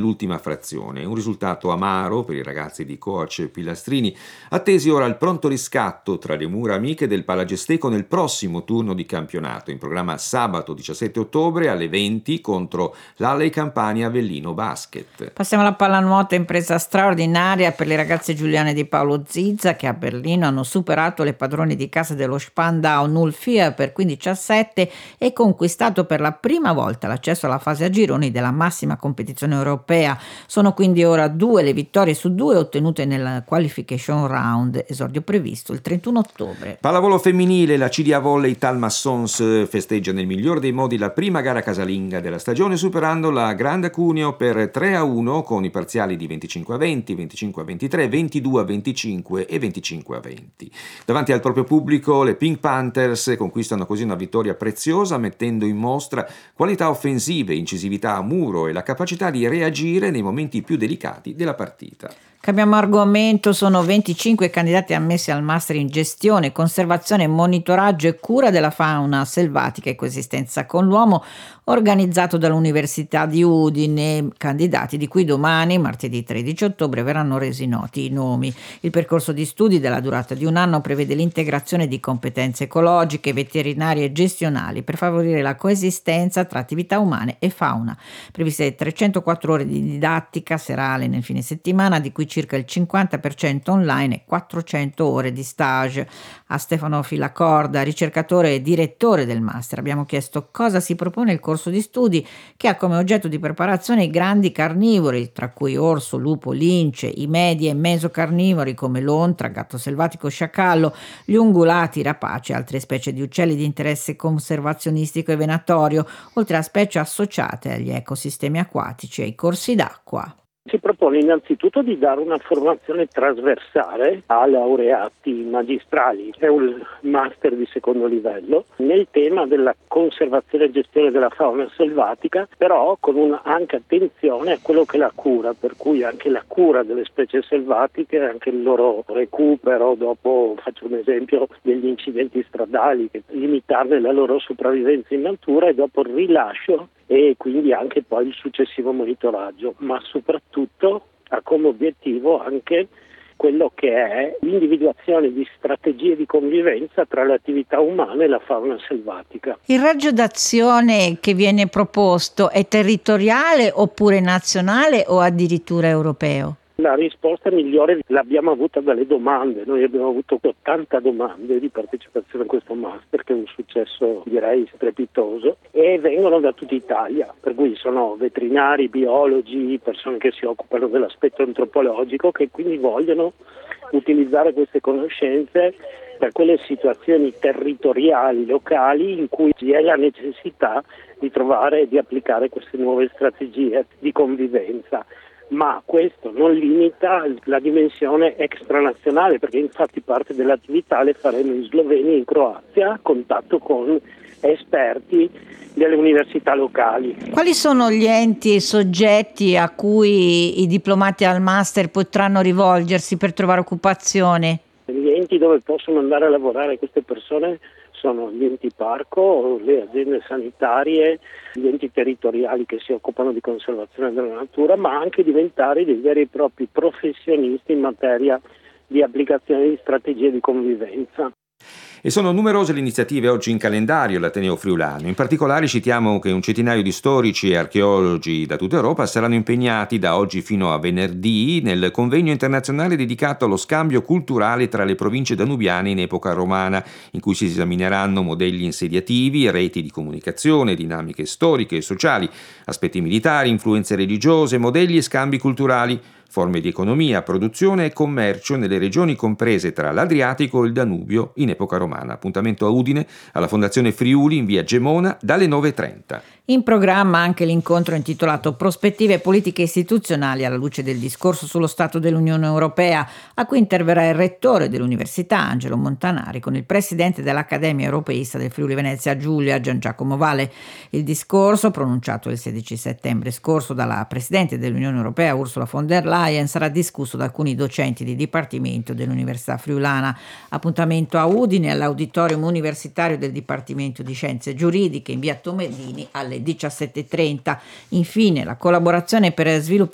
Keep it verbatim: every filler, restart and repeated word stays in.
all'ultima frazione. Un risultato amaro per i ragazzi di coach Pilastrini, attesi ora il pronto riscatto tra le mura amiche del Palagesteco nel prossimo turno di campionato, in programma sabato diciassette ottobre alle venti contro l'Alley Campania Avellino Basket. Passiamo alla pallanuoto, impresa straordinaria per le ragazze giuliane di Paolo Zizza, che a Berlino hanno superato le padrone di casa dello Spandau null vier per quindici a sette e conquistato per la prima volta l'accesso alla fase a gironi della massima competizione europea. Sono quindi ora due le vittorie su due ottenute nel qualification round, esordio previsto il trentuno ottobre. Pallavolo femminile, la C D A Volley Talmassons festeggia nel miglior dei modi la prima gara casalinga della stagione, superando la Grande Cuneo per tre a uno con i parziali di venticinque a venti, venticinque a ventitré, ventidue a venticinque e venticinque a venti. Davanti al proprio pubblico le Pink Panthers conquistano così una vittoria preziosa, mettendo in mostra qualità offensive, incisività a muro e la capacità di reagire nei momenti più delicati della partita. Cambiamo argomento, sono venticinque candidati ammessi al master in gestione, conservazione, monitoraggio e cura della fauna selvatica e coesistenza con l'uomo, organizzato dall'Università di Udine, candidati di cui domani, martedì tredici ottobre, verranno resi noti i nomi. Il percorso di studi della durata di un anno prevede l'integrazione di competenze ecologiche, veterinarie e gestionali per favorire la coesistenza tra attività umane e fauna. Previste trecentoquattro ore di didattica serale nel fine settimana, di cui circa il cinquanta per cento online e quattrocento ore di stage. A Stefano Filacorda, ricercatore e direttore del master, abbiamo chiesto cosa si propone il corso di studi, che ha come oggetto di preparazione i grandi carnivori, tra cui orso, lupo, lince, i medi e mesocarnivori come lontra, gatto selvatico, sciacallo, gli ungulati, rapaci e altre specie di uccelli di interesse conservazionistico e venatorio, oltre a specie associate agli ecosistemi acquatici e ai corsi d'acqua. Si propone innanzitutto di dare una formazione trasversale a laureati magistrali, è un master di secondo livello, nel tema della conservazione e gestione della fauna selvatica, però con una anche attenzione a quello che è la cura, per cui anche la cura delle specie selvatiche, anche il loro recupero dopo, faccio un esempio, degli incidenti stradali, che limitarne la loro sopravvivenza in natura e dopo il rilascio e quindi anche poi il successivo monitoraggio, ma soprattutto ha come obiettivo anche quello che è l'individuazione di strategie di convivenza tra le attività umane e la fauna selvatica. Il raggio d'azione che viene proposto è territoriale oppure nazionale o addirittura europeo? La risposta migliore l'abbiamo avuta dalle domande. Noi abbiamo avuto ottanta domande di partecipazione a questo master, che è un successo direi strepitoso, e vengono da tutta Italia, per cui sono veterinari, biologi, persone che si occupano dell'aspetto antropologico, che quindi vogliono utilizzare queste conoscenze per quelle situazioni territoriali, locali, in cui vi è la necessità di trovare e di applicare queste nuove strategie di convivenza. Ma questo non limita la dimensione extranazionale, perché infatti parte dell'attività le faremo in Slovenia e in Croazia, a contatto con esperti delle università locali. Quali sono gli enti e soggetti a cui i diplomati al master potranno rivolgersi per trovare occupazione? Gli enti dove possono andare a lavorare queste persone sono gli enti parco, le aziende sanitarie, gli enti territoriali che si occupano di conservazione della natura, ma anche diventare dei veri e propri professionisti in materia di applicazione di strategie di convivenza. E sono numerose le iniziative oggi in calendario all'Ateneo Friulano. In particolare citiamo che un centinaio di storici e archeologi da tutta Europa saranno impegnati da oggi fino a venerdì nel convegno internazionale dedicato allo scambio culturale tra le province danubiane in epoca romana, in cui si esamineranno modelli insediativi, reti di comunicazione, dinamiche storiche e sociali, aspetti militari, influenze religiose, modelli e scambi culturali, forme di economia, produzione e commercio nelle regioni comprese tra l'Adriatico e il Danubio in epoca romana. Appuntamento a Udine, alla Fondazione Friuli in via Gemona, dalle nove e trenta. In programma anche l'incontro intitolato Prospettive politiche istituzionali alla luce del discorso sullo Stato dell'Unione Europea, a cui interverrà il rettore dell'Università Angelo Montanari con il presidente dell'Accademia Europeista del Friuli Venezia Giulia Gian Giacomo Vale. Il discorso, pronunciato il sedici settembre scorso dalla presidente dell'Unione Europea Ursula von der Leyen, sarà discusso da alcuni docenti di dipartimento dell'Università Friulana. Appuntamento a Udine all'Auditorium Universitario del Dipartimento di Scienze Giuridiche in via Tomellini alle diciassette e trenta. Infine la collaborazione per sviluppare